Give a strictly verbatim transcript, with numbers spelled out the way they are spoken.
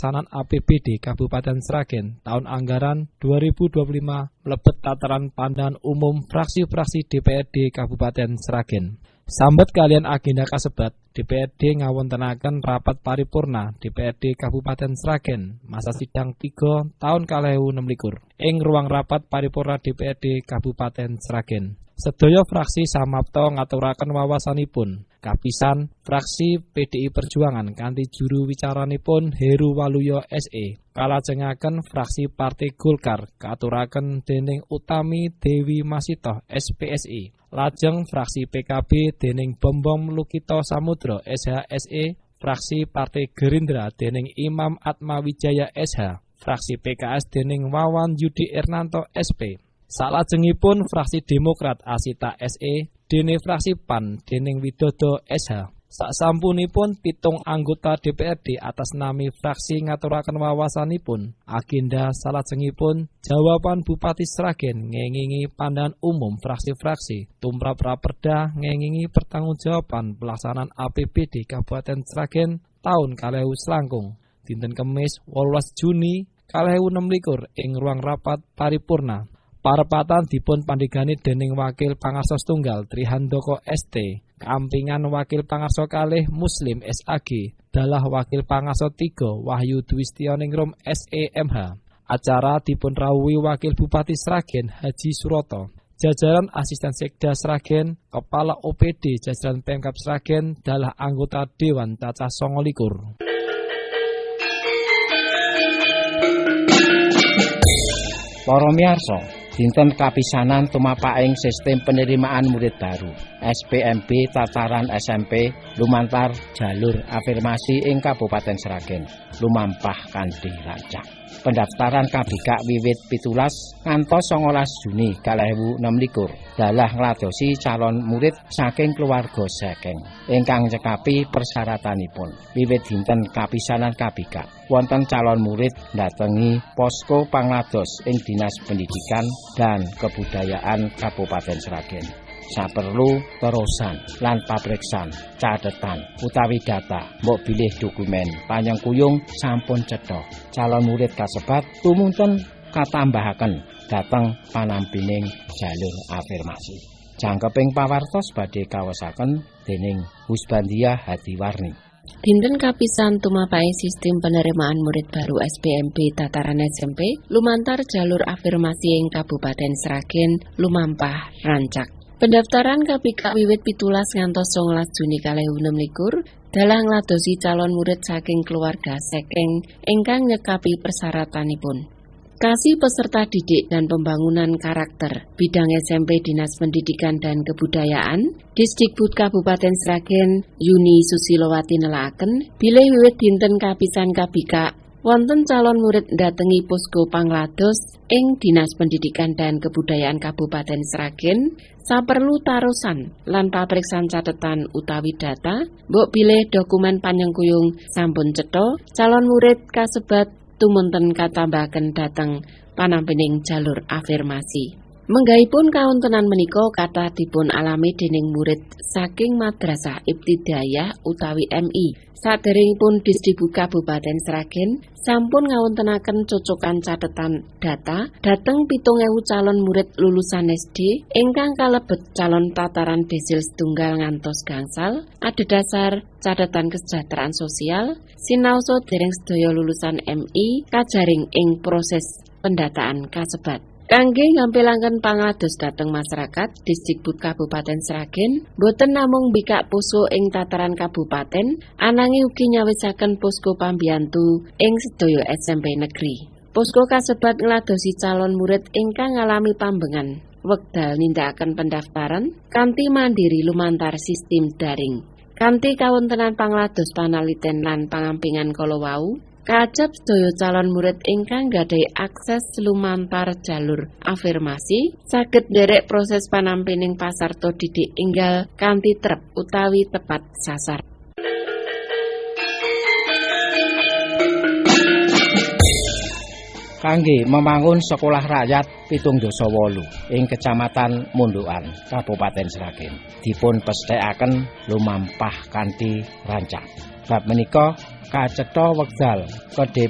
pelaksanaan A P B D Kabupaten Sragen tahun anggaran dua ribu dua puluh lima mlebet tataran pandangan umum fraksi-fraksi D P R D Kabupaten Sragen. Sambet kalian agenda kasebat, D P R D ngawontenaken rapat paripurna D P R D Kabupaten Sragen masa sidang tiga tahun kalih ewu enem likur ing ruang rapat paripurna D P R D Kabupaten Sragen. Sedaya fraksi samapta ngaturaken wawasanipun kapisan fraksi P D I Perjuangan kanthi juru wicaranipun Heru Waluyo S E. Kalajengaken fraksi Partai Golkar katuraken dening Utami Dewi Masitoh S P S I. Lajeng fraksi P K B dening Bombong Lukito Samudro S H S E, fraksi Partai Gerindra dening Imam Atmawijaya S H, fraksi P K S dening Wawan Yudi Ernanto S P. Salajengipun fraksi Demokrat Asita S E dene fraksi P A N dening Widodo S H. Saksampunipun pitung anggota D P R D atas nami fraksi ngaturaken wawasanipun agenda salajengipun jawaban Bupati Sragen ngengingi pandangan umum fraksi-fraksi tumrap raperda ngengingi pertanggungjawaban pelaksanaan A P B D Kabupaten Sragen tahun kalih ewu selangkung dinten Kemis wolulas Juni kalih ewu enem likur ing ruang rapat paripurna. Parepatan dipun pandhegani dening Wakil Pangarsa Setunggal Trihandoko S T, kampingan Wakil Pangarsa kalih Muslim S A G, dalah Wakil Pangarsa tiga Wahyu Dwistianingrum S E M H. Acara dipun rawuhi Wakil Bupati Sragen Haji Suroto, jajaran Asisten Sekda Sragen, Kepala O P D jajaran Pemkab Sragen, dalah anggota Dewan cacah sanga likur. Para miyarsa, dinten kapisanan tumapaking sistem penerimaan murid baru S P M B tataran S M P lumantar jalur afirmasi ing Kabupaten Sragen lumampah kanthi rancak. Pendaftaran K B K wiwit pitulas ngantos songolas Juni kalih ewu enem likur dalah ngladosi calon murid saking keluarga saking ingkang nyekapi persyaratanipun. Wiwit dinten kapisanan K B K wonten calon murid ndatengi posko panglados ing Dinas Pendidikan dan Kebudayaan Kabupaten Sragen. Saperlu terusan lan papriksan catetan utawi data mbok bilih dokumen panyengkuyung sampun cetha calon murid kasebat tumunten katambahaken dhateng panampining jalur afirmasi. Jangkeping pawartos badhe kawesaken dening Husbandia Hadiwarni. Dinten kapisan tumapaking sistem penerimaan murid baru S P M B tataran S M P lumantar jalur afirmasi ing Kabupaten Sragen lumampah rancak. Pendaftaran K B K wiwit pitulas ngantos songolas Juni kalih ewu enem likur dalah ngladosi calon murid saking keluarga saking ingkang nyekapi persyaratanipun. Kasih peserta didik dan pembangunan karakter bidang S M P Dinas Pendidikan dan Kebudayaan Disdikbud Kabupaten Sragen Yuni Susilowati nelaaken bilih wiwit dinten kapisan K B K wonten calon murid ndatengi posko panglados ing Dinas Pendidikan dan Kebudayaan Kabupaten Sragen saperlu tarusan lan papriksan catetan utawi data mbok bilih dokumen panyengkuyung sampun cetha calon murid kasebat tumunten katambahaken dhateng panampining jalur afirmasi. Menggahipun kawontenan menika kathah dipun alami dening murid saking Madrasah Ibtidaiyah utawi M I. Saderengipun Disdikbud Kabupaten Sragen sampun ngawontenaken cocokan catetan data dhateng pitung ewu calon murid lulusan S D ingkang kalebet calon tataran desil setunggal ngantos gangsal, adhedhasar catetan kesejahteraan sosial, sinaosa dereng sedaya lulusan M I kajaring ing proses pendataan kasebat. Kangge ngampilaken panglados dhateng masyarakat, Disdikbud Kabupaten Sragen boten namung mbikak posko ing tataran kabupaten, ananging ugi nyawisaken posko pambiyantu ing sedaya S M P negeri. Posko kasebat ngladosi calon murid ingkang ngalami pambengan wekdal nindakaken pendaftaran kanthi mandiri lumantar sistem daring. Kanthi kawontenan panglados panaliten lan pangampingan kala wau, kajab sedaya calon murid ingkang gadhahi akses lumantar jalur afirmasi saged nderek proses panampining pasarta didik enggal kanthi trep utawi tepat sasar. Kangge membangun sekolah rakyat pitung dasa wolu ing Kecamatan Mundukan, Kabupaten Sragen dipun pesthekaken lumampah kanthi rancak. Bab menika kacetha wekdal kedhe